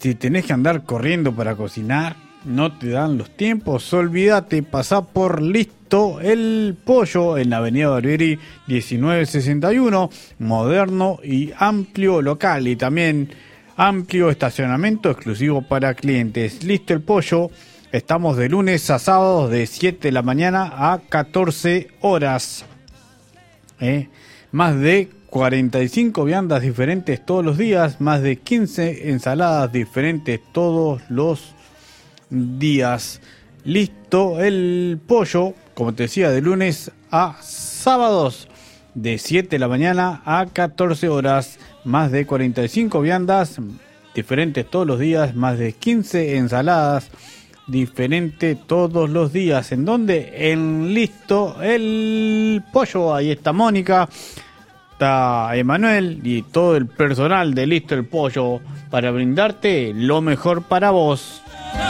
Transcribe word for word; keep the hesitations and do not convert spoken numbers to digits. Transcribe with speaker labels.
Speaker 1: Si tenés que andar corriendo para cocinar, no te dan los tiempos, olvídate, pasá por Listo el Pollo en la avenida Barbieri diecinueve sesenta y uno, moderno y amplio local y también amplio estacionamiento exclusivo para clientes. Listo el Pollo, estamos de lunes a sábados de siete de la mañana a catorce horas. ¿Eh? Más de cuarenta y cinco viandas diferentes todos los días, más de quince ensaladas diferentes todos los días. Listo el Pollo, como te decía, de lunes a sábados de siete de la mañana a catorce horas, más de cuarenta y cinco viandas diferentes todos los días, más de quince ensaladas diferentes todos los días. ¿En dónde? En Listo el Pollo. Ahí está Mónica, está Emanuel y todo el personal de Listo el Pollo para brindarte lo mejor para vos.